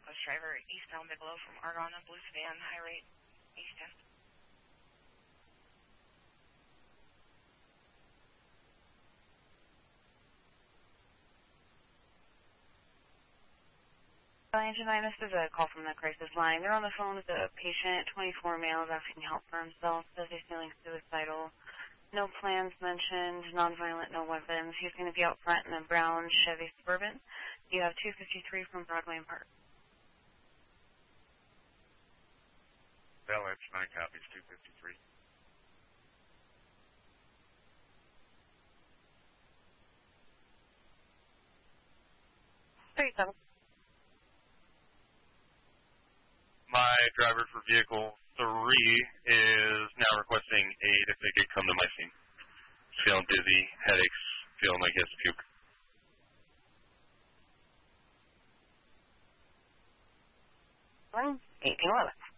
bus driver, eastbound Bigelow from Argonne, blue sedan, high rate, eastbound. Engine 9, this is a call from the crisis line. They're on the phone with a patient, 24 male, is asking help for himself, says he's feeling suicidal. No plans mentioned, nonviolent, no weapons. He's going to be out front in a brown Chevy Suburban. You have 253 from Broadway and Park. Bell Edge 9 copies, 253. 37. My driver for vehicle 3 is now requesting aid if they could come to my scene. Feeling dizzy, headaches, feeling like he has to puke. 1811.